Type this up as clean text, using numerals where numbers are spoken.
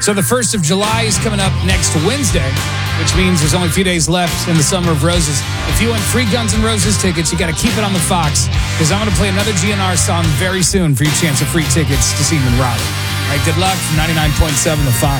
So the 1st of July is coming up next Wednesday, which means there's only a few days left in the Summer of Roses. If you want free Guns N' Roses tickets, you got to keep it on the Fox, because I'm going to play another GNR song very soon for your chance of free tickets to see them in Raleigh. All right, good luck from 99.7 The Fox.